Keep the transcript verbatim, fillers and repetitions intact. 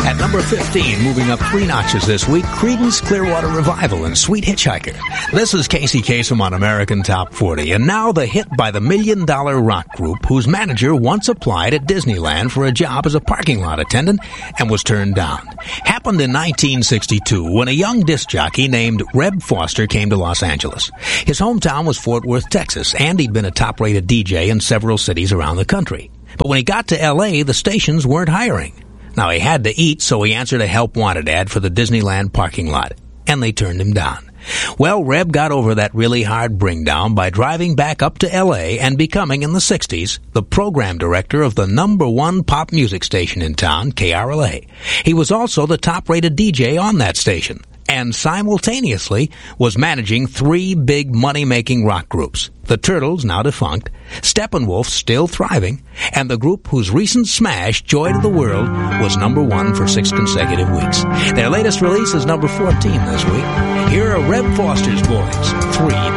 At number fifteen, moving up three notches this week, Creedence Clearwater Revival and Sweet Hitchhiker. This is Casey Kasem on American Top forty, and now the hit by the Million Dollar Rock Group, whose manager once applied at Disneyland for a job as a parking lot attendant and was turned down. Happened in nineteen sixty-two when a young disc jockey named Reb Foster came to Los Angeles. His hometown was Fort Worth, Texas, and he'd been a top-rated D J in several cities around the country. But when he got to L A, the stations weren't hiring. Now, he had to eat, so he answered a help wanted ad for the Disneyland parking lot, and they turned him down. Well, Reb got over that really hard bring down by driving back up to L A and becoming, in the sixties, the program director of the number one pop music station in town, K R L A. He was also the top-rated D J on that station, and simultaneously was managing three big money-making rock groups. The Turtles, now defunct, Steppenwolf, still thriving, and the group whose recent smash, Joy to the World, was number one for six consecutive weeks. Their latest release is number fourteen this week. Here are Reb Foster's Boys, Three